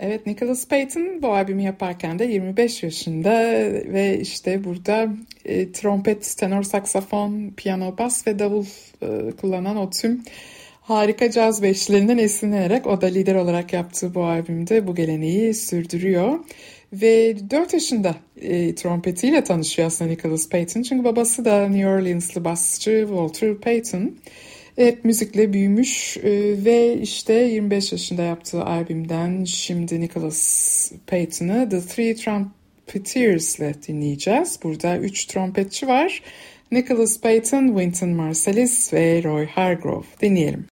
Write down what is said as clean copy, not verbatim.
Evet, Nicholas Payton bu albümü yaparken de 25 yaşında ve işte burada trompet, tenor saksafon, piyano, bas ve davul kullanan o tüm harika caz beşlerinden esinlenerek o da lider olarak yaptığı bu albümde bu geleneği sürdürüyor. Ve 4 yaşında trompetiyle tanışıyor aslında Nicholas Payton. Çünkü babası da New Orleans'lı basçı Walter Payton. Hep müzikle büyümüş ve işte 25 yaşında yaptığı albümden şimdi Nicholas Payton'ı The Three Trumpeters ile dinleyeceğiz. Burada 3 trompetçi var. Nicholas Payton, Wynton Marsalis ve Roy Hargrove. Dinleyelim.